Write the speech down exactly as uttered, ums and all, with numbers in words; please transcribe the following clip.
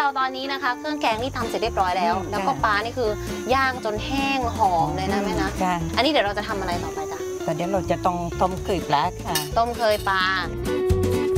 เราตอนนี้นะคะเครื่องแกงนี่ทำเสร็จเรียบร้อยแล้ว แล้วก็ปลานี่คือย่างจนแห้งหอมเลยนะแม่นะอันนี้เดี๋ยวเราจะทำอะไรต่อไปจ๊ะแต่เดี๋ยวเราจะต้องต้มเคยปลาค่ะต้มเคยปลา